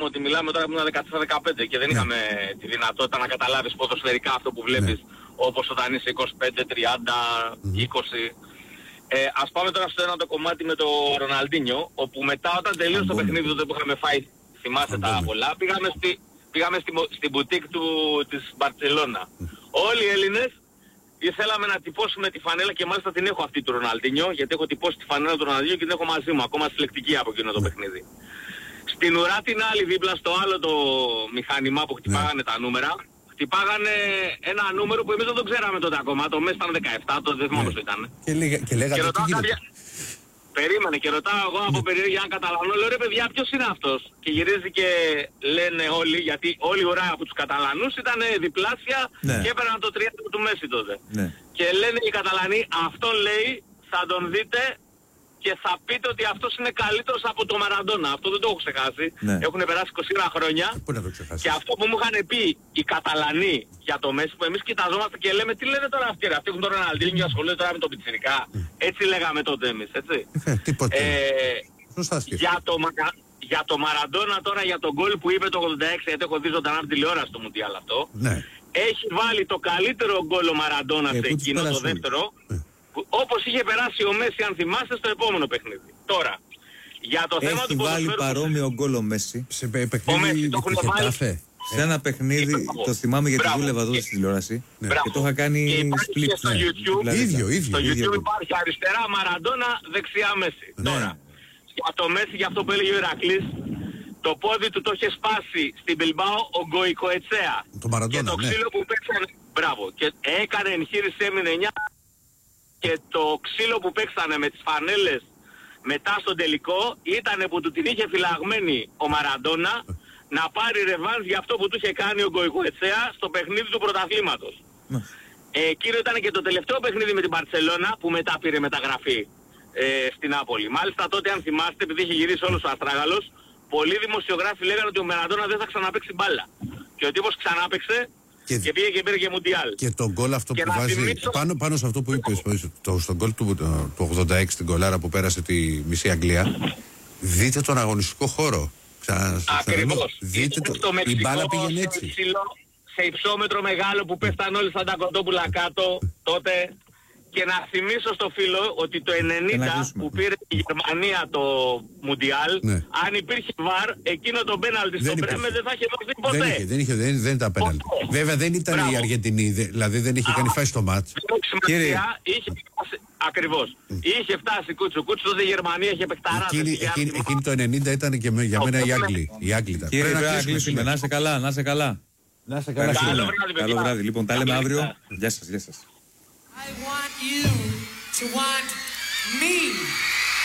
ότι μιλάμε τώρα που ήμουν 14-15 και δεν είχαμε τη δυνατότητα να καταλάβεις ποδοσφαιρικά αυτό που βλέπεις, όπως όταν είσαι 25, 30, 20. Ας πάμε τώρα στο ένα το κομμάτι με το Ροναλντίνιο, όπου μετά όταν τελείωσε το παιχνίδι τότε που είχαμε φάει, θυμάστε τα πολλά, πήγαμε στην μπουτίκ της Μπαρτσελώνα. Όλοι οι Έλληνες ήθελαμε να τυπώσουμε τη φανέλα και μάλιστα την έχω αυτή του Ροναλντίνιο, γιατί έχω τυπώσει τη φανέλα του Ροναλντίνιο και την έχω μαζί μου, ακόμα συλλεκτική από εκείνο το παιχνίδι. Στην ουρά την άλλη δίπλα στο άλλο το μηχάνημα που χτυπάγανε τα νούμερα, χτυπάγανε ένα νούμερο που εμείς δεν το ξέραμε τότε ακόμα, το μέσα ήταν 17, το δεν θυμάμαι όσο ήταν. Και λέγατε τι γίνεται. Περίμενε και ρωτάω εγώ από περιέργεια αν καταλαβαίνω, λέω ρε παιδιά ποιος είναι αυτός? Και γυρίζει και λένε όλοι, γιατί όλη η ώρα από τους Καταλανούς ήταν διπλάσια και έπαιρναν το 30 του Μέση τότε. Και λένε οι Καταλανοί, αυτόν λέει θα τον δείτε και θα πείτε ότι αυτός είναι καλύτερος από το Μαραντόνα. Αυτό δεν το έχω ξεχάσει. Έχουν περάσει 21 χρόνια. Πού να το ξεχάσεις? Και αυτό που μου είχαν πει οι Καταλανοί για το Μέση, που εμείς κοιταζόμαστε και λέμε τι λένε τώρα αυτοί, αυτοί έχουν τον Ροναλντίνιο και ασχολούνται τώρα με τον πιτσιρικά. Έτσι λέγαμε τότε εμείς, έτσι. Τίποτε. Για το Μαραντόνα τώρα, για τον γκολ που είπε το 86, γιατί έχω δει ζωντανά από τηλεόραση το Μουντιάλ αυτό. Έχει βάλει το καλύτερο γκολ ο Μαραντόνα σε εκείνο το δεύτερο. Όπως είχε περάσει ο Μέση, αν θυμάστε, στο επόμενο παιχνίδι. Τώρα, για το θέμα του ποδοσφαίρου... Έχει βάλει παρόμοιο γκολ ο Μέση. Σε παιχνίδι το έχουν βάλει... Σε ένα παιχνίδι, το θυμάμαι γιατί δούλευα εδώ στη τηλεόραση και το είχα κάνει split. Στο YouTube, ίδιο. Στο YouTube υπάρχει αριστερά Μαραντόνα, δεξιά Μέση. Τώρα, για το Μέση, για αυτό που έλεγε ο Ηρακλής, το πόδι του το είχε σπάσει στην Μπιλμπάο ο Γκοϊκοετσέα. Και το ξύλο που παίξανε... Μπράβο. Και έκανε εγχείρηση, έμεινε 9. Και το ξύλο που παίξανε με τις φανέλες μετά στον τελικό ήτανε που του την είχε φυλαγμένη ο Μαραντόνα να πάρει ρεβάνς για αυτό που του είχε κάνει ο Γκοϊκοετσέα στο παιχνίδι του πρωταθλήματος. Εκείνο ήταν και το τελευταίο παιχνίδι με την Μπαρτσελώνα που μετά πήρε μεταγραφή στην Νάπολη. Μάλιστα τότε, αν θυμάστε, επειδή είχε γυρίσει όλος ο Αστράγαλος, πολλοί δημοσιογράφοι λέγανε ότι ο Μαραντόνα δεν θα ξαναπαίξει μπάλα. Και ο τύπος ξανάπαιξε και πήγε και πήρε και Μουντιάλ. Και τον γκολ αυτό που βάζει, πάνω σε αυτό που είπες, στον γκολ του 86, την γκολάρα που πέρασε τη μισή Αγγλία, δείτε τον αγωνιστικό χώρο. Ακριβώς. Δείτε η μπάλα πήγαινε έτσι. Σε υψόμετρο μεγάλο που πέφταν όλοι σαν τα κοντόπουλα κάτω τότε. Και να θυμίσω στο φίλο ότι το 90 που πήρε η Γερμανία το Μουντιάλ, αν υπήρχε βαρ, εκείνο το πέναλτι στο Μπρέμεν δεν θα είχε δώσει ποτέ. Δεν ήταν πέναλτι. Βέβαια δεν ήταν η Αργεντινή, δηλαδή δεν είχε κάνει φάση στο μάτς. Ακριβώς. Είχε φτάσει κούτσου, τότε η Γερμανία είχε παιχταράδες. Εκείνη το 90 ήταν και για μένα οι Άγγλοι ήταν. Κύριε, πρέπει να κλείσουμε. Να είστε καλά, να είστε καλά. Καλό βράδυ. Λοιπόν, τα λέμε αύριο. Γεια σας. I want you to want me.